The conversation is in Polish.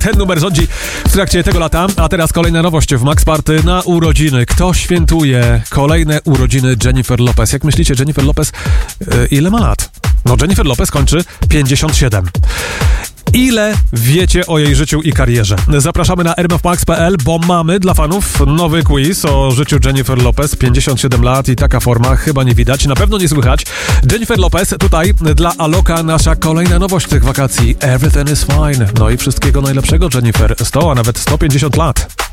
Ten numer rządzi w trakcie tego lata. A teraz kolejna nowość w Max Party na urodziny. Kto świętuje kolejne urodziny Jennifer Lopez? Jak myślicie, Jennifer Lopez ile ma lat? No, Jennifer Lopez kończy 57. Ile wiecie o jej życiu i karierze? Zapraszamy na rmfmax.pl, bo mamy dla fanów nowy quiz o życiu Jennifer Lopez. 57 lat i taka forma chyba nie widać, na pewno nie słychać. Jennifer Lopez, tutaj dla Aloka nasza kolejna nowość tych wakacji. Everything is fine. No i wszystkiego najlepszego, Jennifer. 100, a nawet 150 lat.